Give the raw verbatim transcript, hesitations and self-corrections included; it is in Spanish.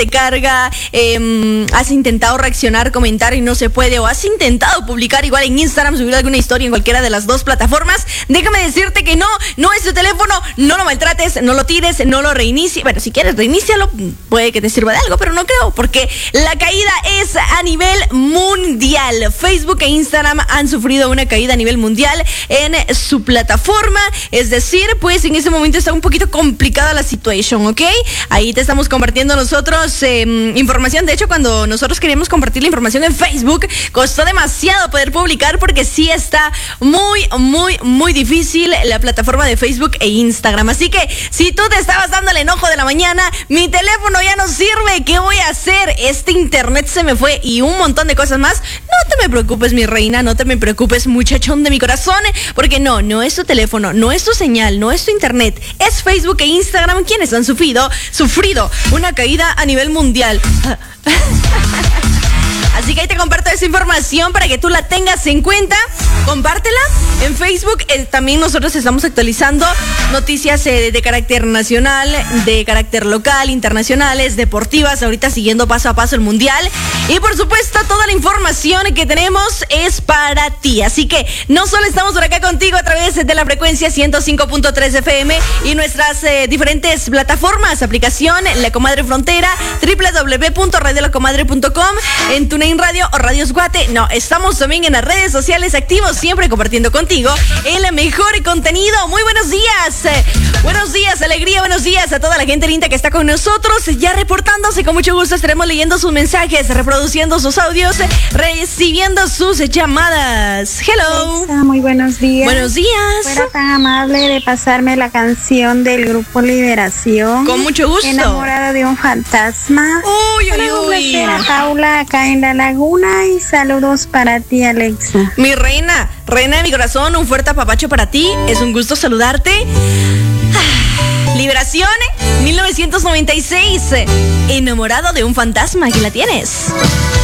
te carga, eh, has intentado reaccionar, comentar y no se puede, o has intentado publicar igual en Instagram, subir alguna historia en cualquiera de las dos plataformas, déjame decirte que no, no es tu teléfono, no lo maltrates, no lo tires, no lo reinicies. Bueno, si quieres reinícialo, puede que te sirva de algo, pero no creo, porque la caída es a nivel mundial. Facebook e Instagram han sufrido una caída a nivel mundial en su plataforma, es decir, pues en ese momento está un poquito complicada la situación, ¿ok? Ahí te estamos compartiendo nosotros eh, información. De hecho, cuando nosotros queríamos compartir la información en Facebook, costó demasiado poder publicar porque sí está muy, muy, muy difícil la plataforma de Facebook e Instagram. Así que si tú te estabas dando el enojo de la mañana, mi teléfono ya no sirve, ¿qué voy a hacer? Este internet se me fue y un montón de cosas más. No te me preocupes, mi reina, no te me preocupes, muchachón de mi corazón, porque no, no es tu teléfono, no es tu señal, no es tu internet, es Facebook e Instagram quienes han sufrido, sufrido una caída a nivel mundial. Así que ahí te comparto esa información para que tú la tengas en cuenta. Compártela en Facebook. Eh, también nosotros estamos actualizando noticias eh, de carácter nacional, de carácter local, internacionales, deportivas, ahorita siguiendo paso a paso el mundial. Y por supuesto, toda la información que tenemos es para ti. Así que no solo estamos por acá contigo a través de la frecuencia ciento cinco punto tres F M y nuestras eh, diferentes plataformas, aplicación La Comadre Frontera, doble u doble u doble u punto radio la comadre punto com, en TuneIn Radio o Radios Guate. No, estamos también en las redes sociales activos, siempre compartiendo contigo el mejor contenido. Muy buenos días, eh, buenos días, alegría, buenos días a toda la gente linda que está con nosotros, ya reportándose. Con mucho gusto estaremos leyendo sus mensajes, reproduciendo sus audios, recibiendo sus llamadas. Hello. Alexa, muy buenos días. Buenos días. Fuera tan amable de pasarme la canción del grupo Liberación. Con mucho gusto. Enamorada de un fantasma. Uy, uy, uy. Para Paula acá en La Laguna y saludos para ti, Alexa. Mi reina, reina de mi corazón, un fuerte apapacho para ti. Es un gusto saludarte. Liberación, mil novecientos noventa y seis. Enamorado de un fantasma, aquí la tienes.